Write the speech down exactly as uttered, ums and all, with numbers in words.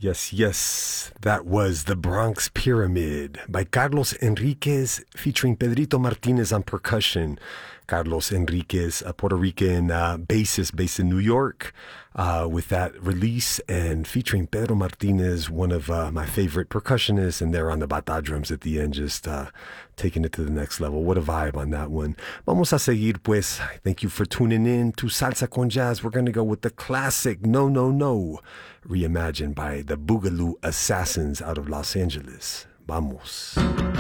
Yes, yes, that was The Bronx Pyramid by Carlos Enriquez featuring Pedrito Martinez on percussion. Carlos Enriquez, a Puerto Rican uh, bassist based in New York, uh, with that release, and featuring Pedro Martinez, one of uh, my favorite percussionists, and they're on the bata drums at the end, just uh, taking it to the next level. What a vibe on that one. Vamos a seguir, pues. Thank you for tuning in to Salsa con Jazz. We're going to go with the classic No, No, No, reimagined by the Boogaloo Assassins out of Los Angeles. Vamos.